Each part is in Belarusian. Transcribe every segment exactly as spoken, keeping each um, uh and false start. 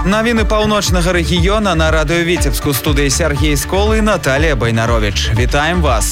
Навіны паўночнага рэгіёна на радыё Віцебску, студыі Сергей Скол і Наталія Байнарович. Вітаем вас!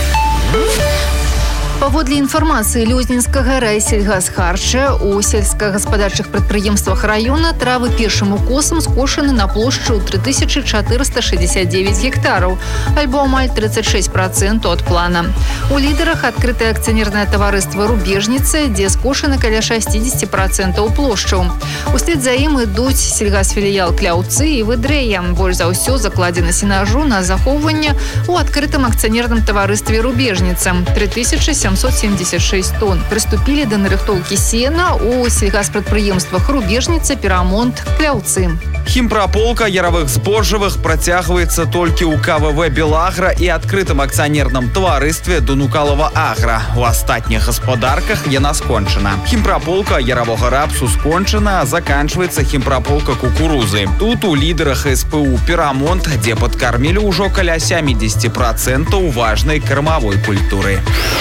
Паводле інфармацыі Лёзнінскага райсельгасхарча, у сельскагаспадарчых прадпрыемствах раёна травы першым укосам скошаны на плошчу тры тысячы чатырыста шэсцьдзесят дзевяць гектараў, альбо амаль тридцать шесть процентов ад плана. У лідарах адкрытае акцыянернае таварыства «Рубежніца», дзе скошаны каля шестьдесят процентов плошчаў. Услед за ім ідуць сельгасфіліял «Кляўцы» і «Выдрэя». Больш за ўсё закладзена сенажу на захоўванне у адкрытым акцыянерным таварыстве «Рубежніца» – три тысячи семьсот семьдесят шесть тонн. Прыступілі да нарыхтоўкі сена у сельгаспрадпрыемствах «Рубежніца», «Перамонт», «Кляўцы». Хімпраполка яравых збожжавых працягваецца толькі ў ка вэ вэ «Белагра» і адкрытым акцыянерным таварыстве «Дунукалова Агра». У астатніх гаспадарках яна скончана. Хімпраполка яравога рапсу скончана, а заканчваецца хімпраполка кукурузы. Тут у лідарах эс пэ у «Перамонт», дзе падкармілі ўжо каля семьдесят процентов важнай кармавой культуры.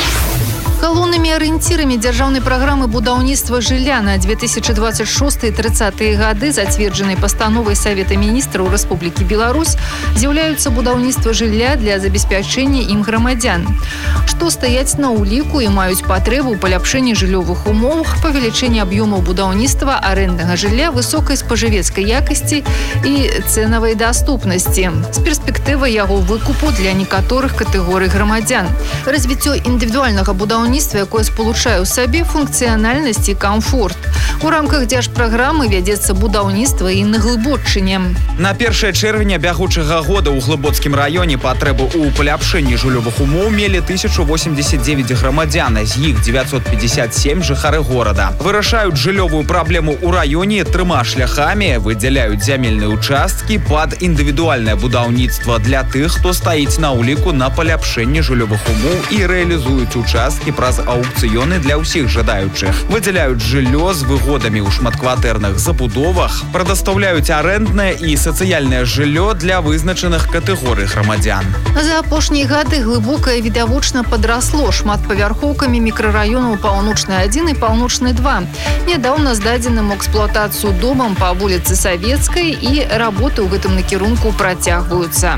Галоўнымі арыенцірамі дзяржаўнай праграмы будаўніцтва жылля на две тысячи двадцать шесты - тридцатыя гады, зацверджанай пастановай Савета міністраў Рэспублікі Беларусь, з'яўляюцца будаўніцтва жылля для забеспячэння ім грамадзян, што стаяць на ўліку і маюць патрэбу ў паляпшэнні жыллёвых умоў, павелічэнні аб'ёмаў будаўніцтва арэнднага жылля, высокай спажывецкай якасці і цэнавай даступнасці, з перспектывай яго выкупу для некаторых катэгорый грамадзян. Развіццё індывідуальнага будаўніцтва, якое спалучае ў сабе функцыянальнасць і камфорт. У рамках дзяржпраграмы вядзецца будаўніцтва і на Глыбоччыне. На першае чэрвеня бягучага года ў Глыбоцкім раёне патрэбу ў паляпшэнні жыллёвых умоў мелі тысячу восемьдесят девять грамадзян, з іх девятьсот пятьдесят семь жыхары горада. Вырашаюць жыллёвую праблему ў раёне трыма шляхамі, выдзяляюць зямельныя участкі пад індывідуальнае будаўніцтва для тых, хто стаіць на ўліку на паляпшэнне жыллёвых умоў, і рэалізуюць участкі праз аукцыёны для ўсіх жадаючых. Выдзяляюць жыллё з выгодамі ў шматкватэрных забудовах, прадастаўляюць арэнднае і сацыяльнае жыллё для вызначаных катэгорый грамадзян. За апошнія гады глыбокае відавочна падрасло шматпавярхоўкамі мікрараёнаў «Паўночны адзін» і «Паўночны два». Нядаўна здадзеным у эксплуатацыю домам па вуліцы Савецкай, і работы ў гэтым накірунку працягваюцца.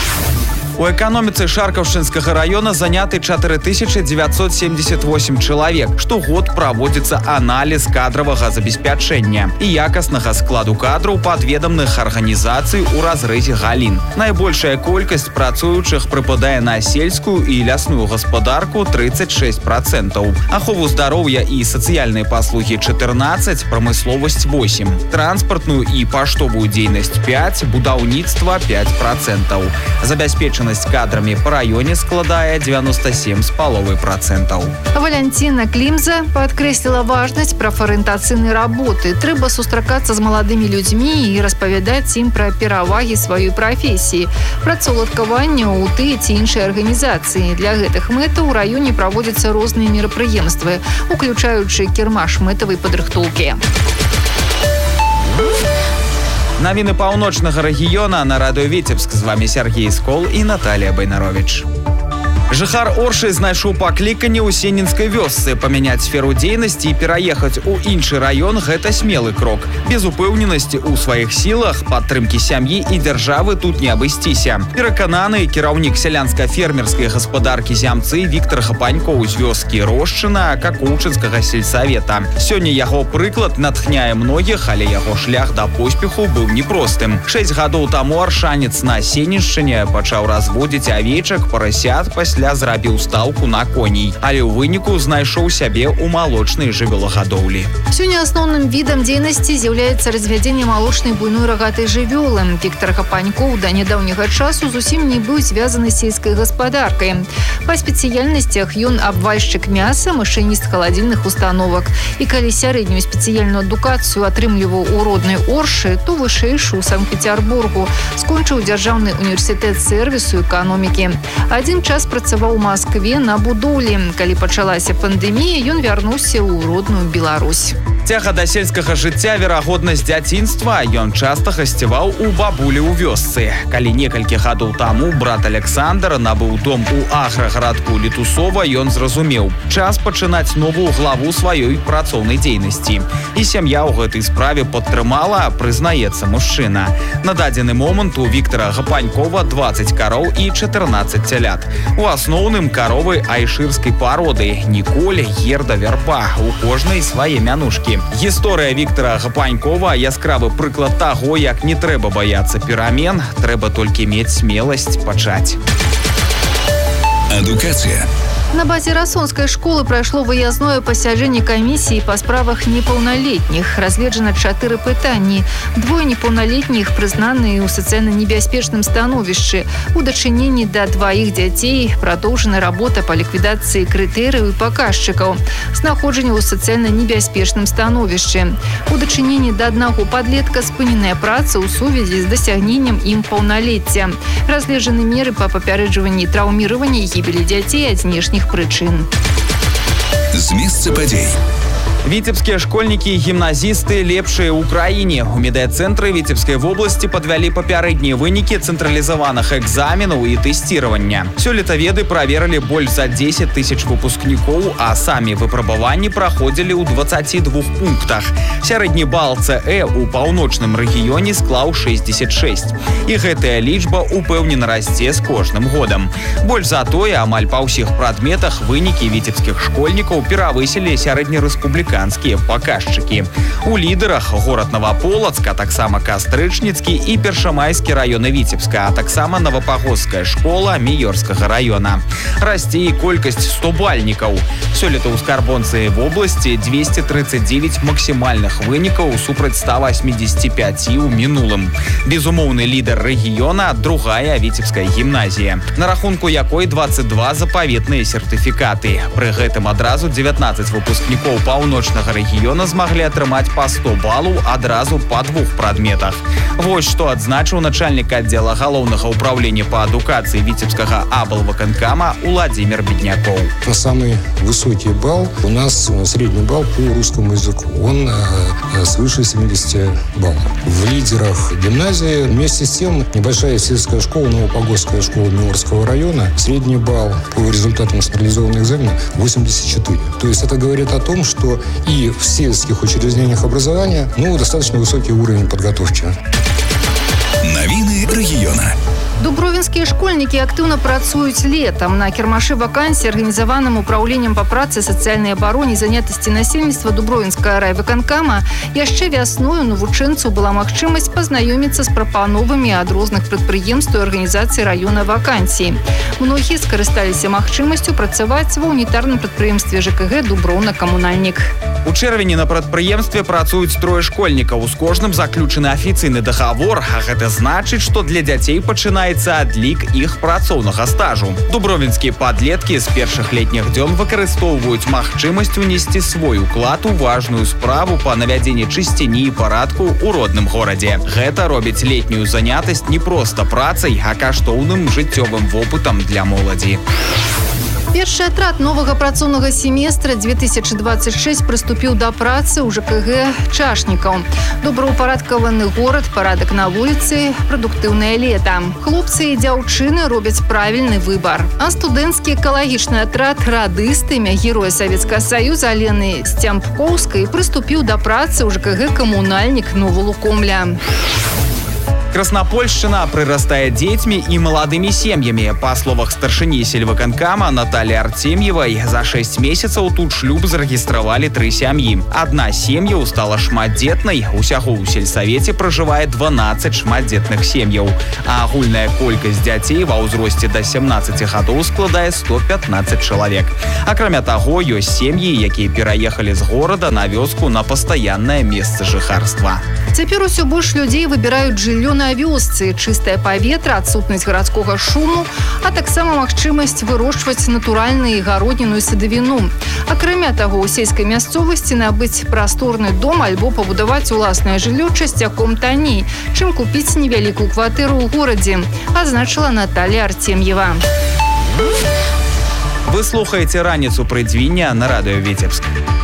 У эканоміцы Шаркаўшчынскага раёна заняты чатыры тысячи девятьсот семьдесят восемь чалавек. Штогод праводзіцца аналіз кадравага забеспячэння і якаснага складу кадраў падведамных арганізацый у разрэзе галін. Найбольшая колькасць працуючых прыпадае на сельскую і лясную гаспадарку тридцать шесть процентов, ахову здароўя і сацыяльныя паслугі чатырнаццаць, прамысловасць восемь, транспартную і паштовую дзейнасць пять, будаўніцтва пять процентов. Забяспечана кадрамі па раёне складае девяносто семь з паловай процентаў. Валянціна Клімза падкрэсліла важнасць прафарыентацыйнай работы. Трэба сустракацца з маладымі людзьмі і распавядаць ім пра перавагі сваёй прафесіі, працаўладкаванне ў тыя ці іншыя арганізацыі. Для гэтых мэтаў у раёне праводзяцца розныя мерапрыемствы, уключаючы кірмаш мэтавай падрыхтоўкі. Навіны паўночнага рэгіёна на радыё Віцебск. З вами Сергей Скол і Наталія Байнарович. Жыхар Оршы знайшоў пакліканне ў сенінскай вёсцы. Памяняць сферу дзейнасці і пераехаць у іншы раён – гэта смелы крок. Без упэўненасці ў сваіх сілах, падтрымкі сям'і і дзяржавы тут не абысціся. Перакананы кіраўнік сялянска-фермерскай гаспадаркі «Зямцы» Віктор Хапанькоў з вёскі Рошчына Какоўчынскага сельсавета. Сёння яго прыклад натхняе многіх, але яго шлях да поспеху быў непростым. Шэсць гадоў таму аршанец на Сенішчыне пачаў разводзіць авечак, парасят, пасля зрабіў стаўку на коней, але ў выніку знайшоў сябе ў малочнай жывёлагадоўлі. Сёння асноўным відам дзейнасці з'яўляецца развядзенне малочнай буйной рагатай жывёлы. Віктор Хапанькоў да нядаўняга часу зусім не быў звязаны з сельскай гаспадаркай. Па спецыяльнасцях ён абвальшчык мяса, машыніст халадзільных установак. І калі сярэднюю спецыяльную адукацыю атрымліваў у роднай Оршы, то вышэйшую ў Санкт-Петербургу. Скончыў дзяржаўны універсітэт сэрвісу і эканомікі. Адзін час працаваў працаваў у Маскве на будоўлі. Калі пачалася пандэмія, ён вярнуўся ў родную Беларусь. Цяга да сельскага жыцця, верагодна, з дзяцінства. Ён часта гасцяваў у бабулі ў вёсцы. Калі некалькі гадоў таму брат Александр набыў дом у аграгарадку Летусова, ён зразумеў – час пачынаць новую главу сваёй працоўнай дзейнасці. І сям'я ў гэтай справе падтрымала, прызнаецца мужчына. На дадзены момант у Віктара Гапанькова дваццаць кароў і чатырнаццаць цялят. У асноўным каровы айшырскай пароды – Ніколь, Герда, Вярба. У кожнай свае мянушкі. Гісторыя Віктара Гапанькова – яскравы прыклад таго, як не трэба баяцца перамен, трэба толькі мець смеласць пачаць. Адукацыя. На базе Расонской школы прайшло выязное пасяджэнне камісіі па справах непаўналетніх. Разгледжана чатыры пытанні. Двое непаўналетніх прызнаны ў сацыяльна небяспечным становішчы. У дачыненні да дваіх дзяцей прадоўжана работа па ліквідацыі крытэрыяў і паказчыкаў. Знаходжанне ў сацыяльна небяспечным становішчы. У дачыненні да аднаго падлетка спыненая праца ў сувязі з дасягненнем ім паўналецця. Разгледжаны меры па папярэджванні траўміравання і гібелі дзяцей ад знешніх прычын. З месца падзей. Віцебскія школьнікі і гімназісты лепшыя ў краіне. У медыяцэнтры Віцебскай вобласці падвялі папярэднія вынікі цэнтралізаваных экзаменаў і тэсціравання. Сёлета веды праверылі больш за дзесяць тысяч выпускнікоў, а самі выпрабаванні праходзілі ў дваццаці двух пунктах. Сярэдні бал ЦЭ у паўночным рэгіёне склаў шэсцьдзесят шэсць. І гэтая лічба упэўнена расце з кожным годам. Больш за тое, амаль па ўсіх прадметах вынікі віцебскіх школьнікаў перавысілі сярэднерэспубліканскія паказчыкі. У лідарах горад Новополацк, а таксама Кастрычніцкі і Першамайскі раёны Віцебска, а таксама Новапагосская школа Міёрскага раёна. Расце і колькасць стобальнікаў. Сёлета ў скарбонцы вобласці дзвесце трыццаць дзевяць максімальных вынікаў супраць ста васьмідзесяці пяці ў мінулым. Безумоўны лідар рэгіёна – другая Віцебская гімназія, на рахунку якой дваццаць два запаветныя сертыфікаты. Пры гэтым адразу дзевятнаццаць выпускнікоў паўночнага рэгіёна змаглі атрымаць па сто балаў адразу па двух прадметах. Вось што адзначыў начальнік аддзела галоўнага ўправлення па адукацыі Віцебскага аблвыканкама Владимир Бедняков. Самый высокий балл у нас средний балл по русскому языку. Он э, свыше семидесяти баллов. В лидерах гимназии вместе с тем небольшая сельская школа, Новопогосская школа Миорского района, средний балл по результатам централизованного экзамена восемьдесят четыре. То есть это говорит о том, что и в сельских учреждениях образования ну, достаточно высокий уровень подготовки. Навіны рэгіёна. Дубровінскія школьнікі актыўна працуюць летам. На кірмашы вакансій, арганізаваным управленнем па працы, сацыяльнай абароне і занятасці насельніцтва Дубровінскага райвыканкама, яшчэ вясною навучэнцу была магчымасць пазнаёміцца з прапановамі ад розных прадпрыемстваў і арганізацый раёна вакансій. Многія скарысталіся магчымасцю працаваць ва ўнітарным прадпрыемстве ЖКГ «Дуброўна-камунальнік». У чэрвені на прадпрыемстве працуюць трое школьнікаў. З кожным заключаны афіцыйны дагавор, а гэта значыць, што для дзяцей пачынаецца адлік іх працоўнага стажу. Дубровінскія падлеткі з першых летніх дзён выкарыстоўваюць магчымасць унесці свой уклад у важную справу па навядзенні чысціні і парадку ў родным горадзе. Гэта робіць летнюю занятасць не проста працай, а каштоўным жыццёвым вопытам для моладзі. Першы атрад новага працоўнага семестра две тысячи двадцать шесть прыступіў да працы ў ЖКГ Чашнікаў. Добраўпарадкаваны горад, парадак на вуліцы, прадуктыўнае лета. Хлопцы і дзяўчыны робяць правільны выбар. А студэнцкі экалагічны атрад «Радысты» імя героя Савецкага Саюза Алены Сцямпкоўскай прыступіў да працы ў ЖКГ «Камунальнік» Новолукомля. Краснопольшчына прырастае дзецьмі і маладымі сем'ямі. Па словах старшыні сельвыканкама Наталі Артем'евай, за шэсць месяцаў тут шлюб зарэгістравалі тры сям'і. Адна сем'я стала шматдзетнай, усяго ў сельсавеце пражывае дванаццаць шматдзетных сем'яў. А агульная колькасць дзяцей ва ўзросце да сямнаццаці гадоў складае сто пятнаццаць чалавек. Акрамя таго, ёсць сем'і, якія пераехалі з горада на вёску на пастаяннае месца жыхарства. Цяпер усё больш людзей выбіраюць жыллё на вёсцы, чыстае паветра, адсутнасць гарадскога шуму, а таксама магчымасць вырошчваць натуральную гародніну і садавіну. Акрамя таго, у сельскай мясцовасці набыць прасторны дом альбо пабудаваць уласнае жыллё часцяком танней, чым купіць невялікую кватэру ў горадзе, адзначыла Наталья Артем'ева. Вы слухаеце раніцу прыдзвіння на радыё Віцебск.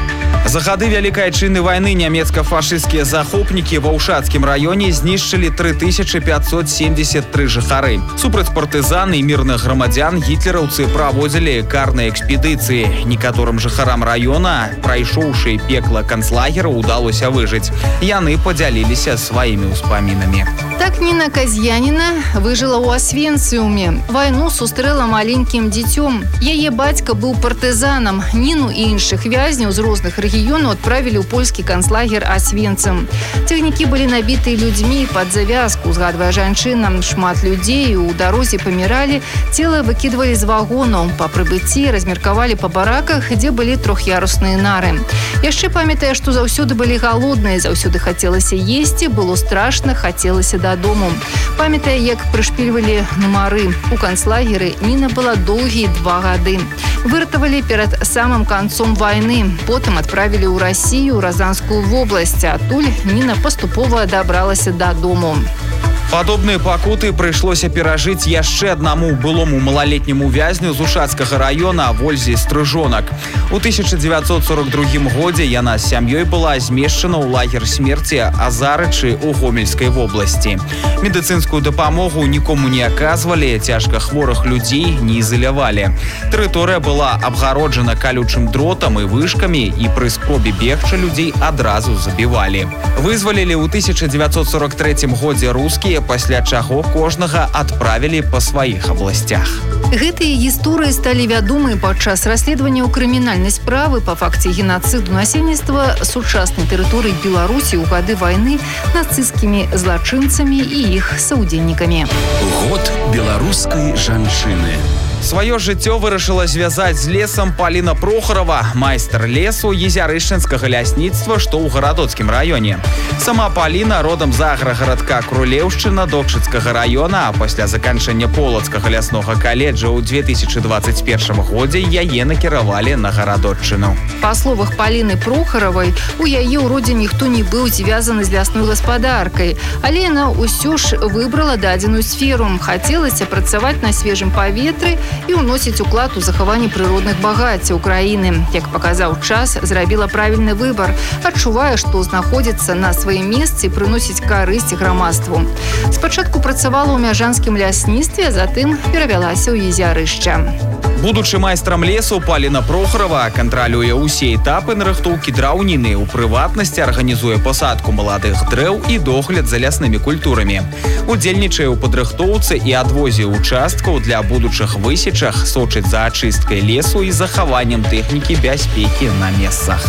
За гады Вялікай Айчыннай вайны нямецка-фашысцкія захопнікі ва ўшацкім раёне знішчылі тры тысячы пятьсот семьдесят три жыхары. Супраць партызан і мірных грамадзян гітлераўцы праводзілі карныя экспедыцыі. Некаторым жыхарам раёна, прайшоўшы пекла канцлагера, удалося выжыць. Яны падзяліліся сваімі ўспамінамі. Так Ніна Казьяніна выжыла ў Асвенцыуме. Вайну сустрэла маленькім дзіцём. Яе бацька быў партызанам. Ніну і іншых вязняў з розных рэгіёнаў адправілі ў польскі канцлагер Асвенцым. Цягнікі былі набітыя людзьмі пад завязку, згадвае жанчына. Шмат людзей у дарозе паміралі, цела выкідвалі з вагонаў. Па прыбыцці размеркавалі па бараках, дзе былі трох'ярусныя нары. Яшчэ памятае, што заўсёды былі галодныя, заўсёды хацелася есці, было страшна, хацелася дадому. Памятае, як прышпільвалі нумары. У канцлагеры Ніна была доўгія два гады. Выратавалі перад самым канцом вайны. Потым адправілі ў Расію, Разанскую вобласць. Адтуль Ніна паступова дабралася дадому. Падобныя пакуты прыйшлося перажыць яшчэ аднаму былому малалетняму вязню з Ушацкага раёна Вользе Стрыжонак. У тысяча дзевяцьсот сорок другім годзе яна з сям'ёй была змешчана ў лагер смерці Азарычы ў Гомельскай вобласці. Медыцынскую дапамогу нікому не аказвалі, цяжка хворых людзей не ізалявалі. Тэрыторыя была абгароджана калючым дротам і вышкамі, і пры спробе бегчы людзей адразу забівалі. Вызвалілі ў тысяча дзевяцьсот сорок трэцім годзе рускія, пасля чаго кожнага адправілі па сваіх абласцях. Гэтыя гісторыі сталі вядомыя падчас расследавання ў крымінальнай справы па факце генацыду насельніцтва сучаснай тэрыторыі Беларусі ў гады вайны нацысцкімі злачынцамі і іх саўдзельнікамі. Год беларускай жанчыны. Сваё жыццё вырашыла звязаць з лесам Паліна Прохарова, майстар лесу Езярышчынскага лясніцтва, што ў гарадоцкім раёне. Сама Паліна родам з аграгарадка Крулеўшчына Докшыцкага раёна, а пасля заканчэння Полацкага ляснога каледжа ў две тысячы дваццаць першым годзе яе накіравалі на Гарадоччыну. Па словах Паліны Прохаравай, у яе ў родзе ніхто не быў звязаны з лясной гаспадаркай, але яна ўсё ж выбрала дадзеную сферу. Хацелася працаваць на свежым паветры і ўносіць уклад у захаванне прыродных багаццяў краіны. Як паказаў час, зрабіла правільны выбар, адчувае, што знаходзіцца на сваім месцы і прыносіць карысць грамадству. Спачатку працавала ў мяжанскім лясніцтве, затым перавялася ў Езярышча. Будучы майстрам лесу, Паліна Прохарова кантралюе ўсе этапы нарыхтоўкі драўніны, у прыватнасці арганізуе пасадку маладых дрэў і догляд за ляснымі культурамі. Удзельнічае ў падрыхтоўцы і адвозе ўчасткаў для будучых высечах, сочыць за ачысткай лесу і захаваннем тэхнікі бяспекі на месцах.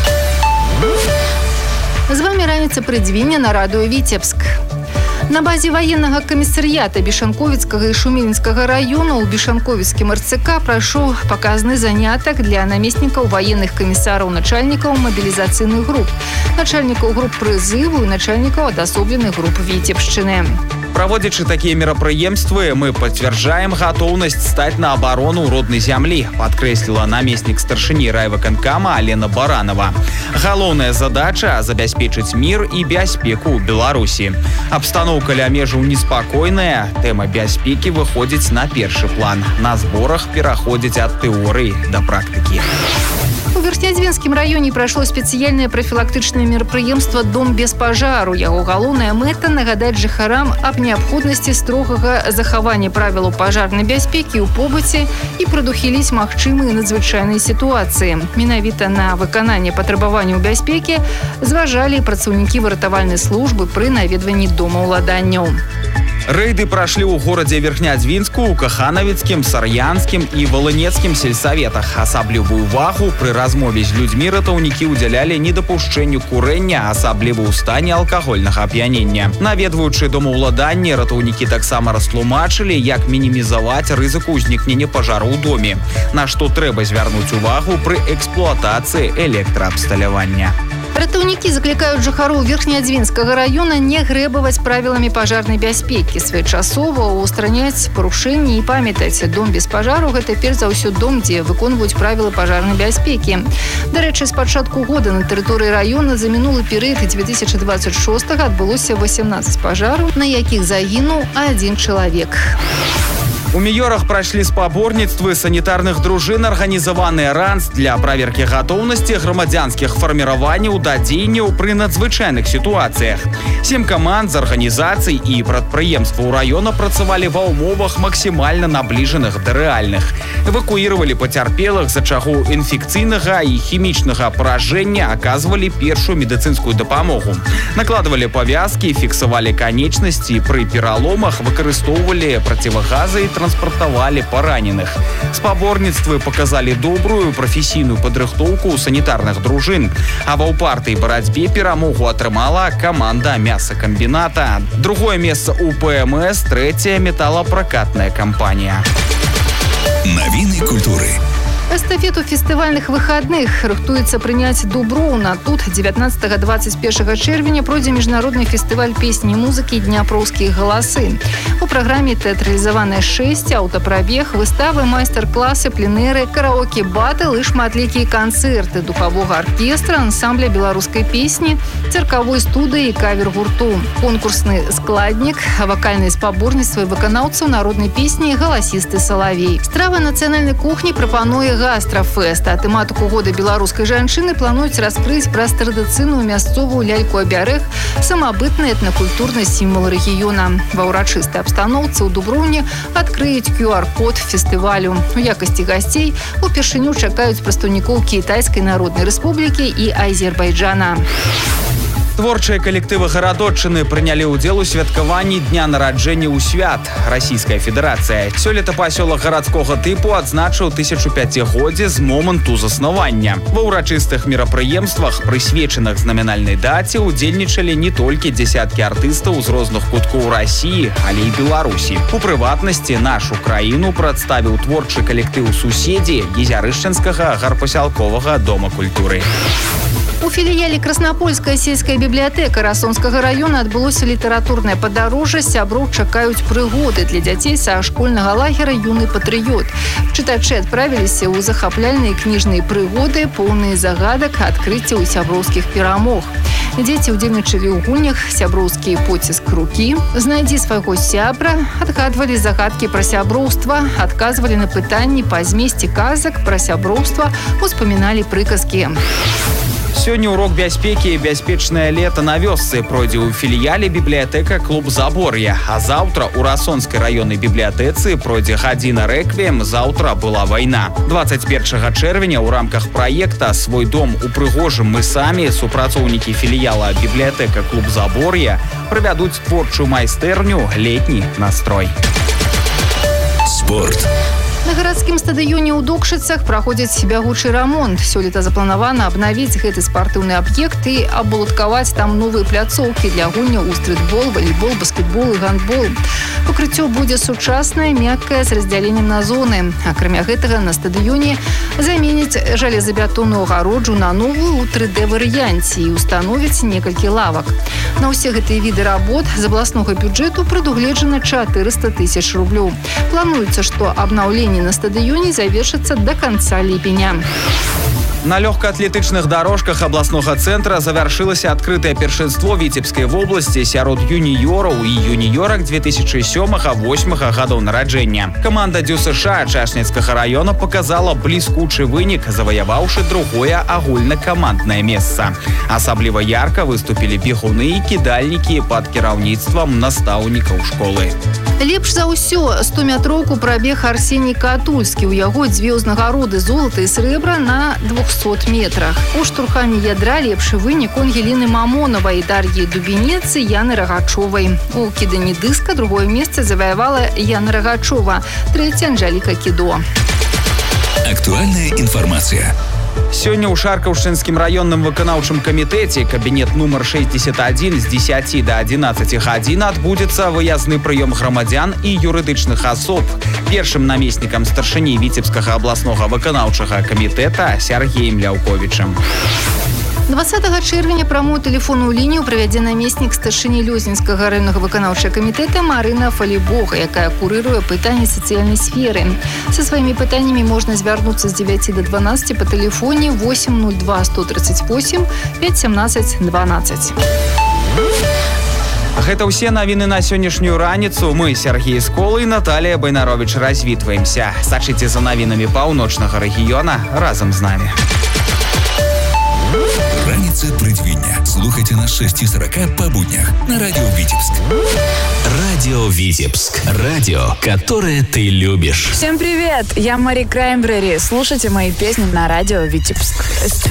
З вамі раніца прыдзвіння на радыё Віцебск. На базе ваеннага камісарыята Бешанковіцкага і Шумілінскага раёна ў Бешанковіцкім РЦК прайшоў паказны занятак для намеснікаў ваенных камісараў, начальнікаў мабілізацыйных груп, начальнікаў груп прызыву і начальнікаў адасобленых груп Віцебшчыны. Праводзячы такія мерапрыемствы, мы пацвярджаем гатоўнасць стаць на абарону роднай зямлі, падкрэсліла намеснік старшыні райвыканкама Алена Баранова. Галоўная задача – забяспечыць мір і бяспеку ў Беларусі. Абстаноўка ля межаў неспакойная, тэма бяспекі выходзіць на першы план. На зборах пераходзіць ад тэорыі да практыкі. У Верхнядзвінскім раёне прайшло спецыяльнае прафілактычнае мерапрыемства «Дом без пажару». Яго галоўная мэта – нагадаць жыхарам аб неабходнасці строгага захавання правілаў пажарнай бяспекі ў побыце і прадухіліць магчымыя надзвычайныя сітуацыі. Менавіта на выкананне патрабаванняў бяспекі зважалі працаўнікі выратавальнай службы пры наведванні домаўладанняў. Рэйды прашлі ў горадзе Верхнядзвінску, Каханавіцкім, Сар'янскім і Волынецкім сельсаветах. Асаблівую увагу пры размове з людзьмі ратаўнікі ўдзялялі недапушчэнню курэння, асабліва ў стане алкагольнага ап'янення. Наведваючы домаўладанне, ратаўнікі таксама растлумачылі, як мінімізаваць рызыку ўзнікнення пажару ў доме, на што трэба звярнуць увагу пры эксплуатацыі электраабсталявання. Ратаўнікі заклікаюць жыхароў Верхнядзвінскага раёна не грэбаваць правіламі пажарнай бяспекі, своечасова устраняць парушэнні і памятаць, дом без пажару – гэта перш за ўсё дом, дзе выконваюць правілы пажарнай бяспекі. Дарэчы, з пачатку года на тэрыторыі раёна за мінулы перыяд две тысячы дваццаць шостага адбылося васямнаццаць пажараў, на якіх загінуў адзін чалавек. У Міёрах прайшлі спаборніцтвы санітарных дружын, арганізаваны ранц для праверкі гатоўнасці грамадзянскіх фарміраванняў да дзеянняў пры надзвычайных сітуацыях. Сем каманд з арганізацый і прадпрыемстваў раёна працавалі ва ўмовах максімальна набліжаных да рэальных. Эвакуіравалі пацярпелых, за чаго інфекцыйнага і хімічнага паражэння аказвалі першую медыцынскую дапамогу. Накладвалі павязкі, фіксавалі канечнасці, пры пераломах выкарыстоўвалі процівагазы і транспартавалі параненых. Спаборніцтвы паказалі добрую прафесійную падрыхтоўку санітарных дружын, а ва ўпартай барацьбе перамогу атрымала каманда мясакамбіната. Другое месца у ПМС, трэцяя металлапракатная кампанія. Навіны культуры. Эстафету фестывальных выходных рыхтуецца прыняць Дуброўна. Тут дзевятнаццатага - дваццаць першага чэрвеня пройдзе міжнародны фестываль песні і музыкі «Дняпроўскія галасы». У праграме тэатралізаваныя шэсць, аўтапрабег, выставы, майстар-класы, пленэры, караоке-батл і шматлікія канцэрты духавога аркестра, ансамбля беларускай песні, цыркавой студыі і кавер-гурту. Конкурсны складнік, вакальныя спаборніцтвы выканаўцаў народнай песні «Галасісты салавей». Стравы нацыянальнай кухні прапануе гастрафест, а тэматыку года беларускай жанчыны плануюць раскрыць праз традыцыйную мясцовую ляльку-абярэг, самабытны этнакультурны сімвал рэгіёна. Ва ўрачыстай абстаноўцы ў Дуброўні адкрыюць кью ар-код фестывалю. У якасці гасцей упершыню чакаюць прадстаўнікоў Кітайскай Народнай Рэспублікі і Азербайджана. Творчыя калектывы гарадоччыны прынялі ўдзел у святкаванні дня нараджэння ў свят. Расійская Федэрацыя. Сёлета пасёлак гарадскога тыпу адзначыў тысячапяцігоддзе з моманту заснавання. Ва ўрачыстых мерапрыемствах, прысвечаных знамінальнай даце, удзельнічалі не толькі дзясяткі артыстаў з розных куткоў Расіі, але і Беларусі. У прыватнасці нашу краіну прадставіў творчы калектыў суседзі Езярышчынскага гарпасялковага дома культуры. У філіяле Краснапольская сельская бібліятэка Расонскага раёна адбылося літаратурнае падарожжа «Сяброў чакаюць прыгоды» для дзяцей са школьнага лагера «Юны патрыёт». Чытачы адправіліся ў захапляльныя кніжныя прыгоды, поўныя загадак, адкрыццяў сяброўскіх перамог. Дзеці ўдзельнічалі ў гульнях «Сяброўскі поціск рукі», «Знайдзі свайго сябра», адгадвалі загадкі пра сяброўства, адказвалі на пытанні па змесце казак пра сяброўства, успаміналі прыказкі. Сёння урок бяспекі і бяспечнае лета на вёсцы пройдзе ў філіяле бібліятэка «Клуб Забор'я», а заўтра ў Расонскай раённай бібліятэцы пройдзе гадзіна рэквіем «Заўтра была вайна». дваццаць першага чэрвеня ў рамках праекта «Свой дом у прыгожым мы самі» супрацоўнікі філіяла бібліятэка «Клуб Забор'я» правядуць творчую майстэрню «Летні настрой». Спорт. На гарадскім стадыёне ў Докшыцах праходзіць бягучы рамонт. Сёлета запланавана абнавіць гэты спартыўны аб'ект і абуладкаваць там новыя пляцоўкі для гульняў у стрытбол, валейбол, баскетбол і гандбол. Пакрыццё будзе сучаснае, мяккае, з раздзяленнем на зоны. Акрамя гэтага, на стадыёне заменяць жалезабетонную агароджу на новую ў тры дэ варыянце і установяць некалькі лавак. На ўсе гэтыя віды работ з абласнога бюджэту прадугледжана чатырыста тысяч рублёў. Плануецца, што абнаўленне на стадыёне завершыцца до конца ліпеня. На лёгкаатлетычных дорожках абласнога цэнтра завяршылася адкрытае першынство Віцебскай вобласці сярод юніёраў і юніёрак две тысячы сёмага-восьмага гадоў нараджэння. Каманда ДЮСШ Чашніцкага раёна показала бліскучы вынік, заваяваўшы другое агульнакаманднае месца. Асабліва ярка выступілі бегуны і кідальнікі пад кіраўніцтвам настаўнікаў школы. Лепш за ўсё стометроўку прабег Арсеній Катульскі. У яго дзве ўзнагароды золата і срэбра на двухсот метрах. У штурханні ядра лепшы вынік у Ангеліны Мамонавай і Дар'і Дубінец і Яны Рагачовай. У кіданні дыска другое месца заваявала Яна Рагачова, трэця Анжеліка Кідо. Актуальная інфармацыя. Сёння ў Шаркаўшчынскім раённым выканаўчым камітэце кабінет нумар шэсцьдзесят адзін з дзесяці да адзінаццаці гадзін адбудзецца выязны прыём грамадзян і юрыдычных асоб. Першым намеснікам старшыні Віцебскага абласнога выканаўчага камітэта Сергеем Ляўковічам. дваццатага чэрвеня прамую тэлефонную лінію правядзе намеснік старшыні Лёзненскага раённага выканаўчага камітэта Марына Фалібога, якая курыруе пытанні сацыяльнай сферы. Са сваімі пытаннямі можна звярнуцца з дзевяці да дванаццаці па тэлефоне восемь нуль два сто тридцать восемь пять семнадцать дванадцать. Гэта ўсе навіны на сённяшнюю раніцу. Мы, Сергей Скол і Наталія Байнарович, развітваемся. Сачыце за навінамі паўночнага рэгіёна разам з намі. Раніца прыдвіння. Слухайте на шесть сорок по буднях на радио Витебск. Радио Витебск. Радио, которое ты любишь. Всем привет! Я Мари Краймбрери. Слушайте мои песни на радио Витебск.